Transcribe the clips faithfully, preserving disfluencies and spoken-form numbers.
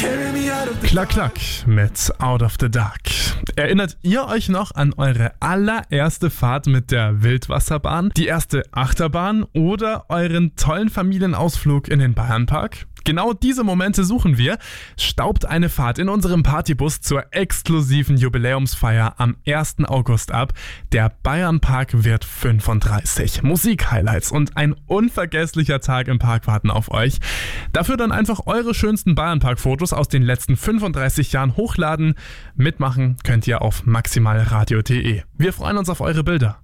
Klack, klack mit Out of the Dark. Erinnert ihr euch noch an eure allererste Fahrt mit der Wildwasserbahn, die erste Achterbahn oder euren tollen Familienausflug in den Bayernpark? Genau diese Momente suchen wir. Staubt eine Fahrt in unserem Partybus zur exklusiven Jubiläumsfeier am ersten August ab. Der Bayernpark wird fünfunddreißig. Musik-Highlights und ein unvergesslicher Tag im Park warten auf euch. Dafür dann einfach eure schönsten Bayernpark-Fotos aus den letzten fünfunddreißig Jahren hochladen. Mitmachen könnt ihr auf maximalradio punkt de. Wir freuen uns auf eure Bilder.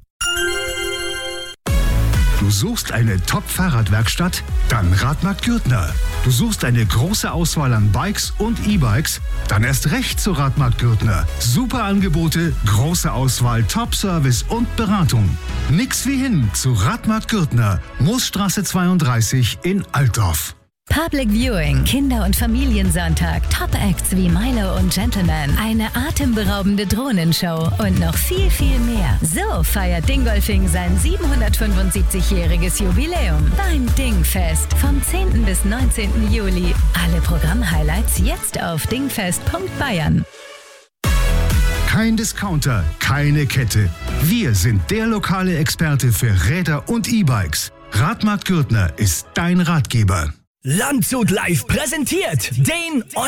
Du suchst eine Top-Fahrradwerkstatt? Dann Radmarkt Gürtner. Du suchst eine große Auswahl an Bikes und E-Bikes? Dann erst recht zu Radmarkt Gürtner. Super Angebote, große Auswahl, Top-Service und Beratung. Nix wie hin zu Radmarkt Gürtner, Moosstraße zweiunddreißig in Altdorf. Public Viewing, Kinder- und Familiensonntag, Top-Acts wie Milo und Gentleman, eine atemberaubende Drohnenshow und noch viel, viel mehr. So feiert Dingolfing sein siebenhundertfünfundsiebzigjähriges Jubiläum beim Dingfest vom zehnten bis neunzehnten Juli. Alle Programm-Highlights jetzt auf dingfest punkt bayern. Kein Discounter, keine Kette. Wir sind der lokale Experte für Räder und E-Bikes. Radmarkt Gürtner ist dein Ratgeber. Landshut Live präsentiert den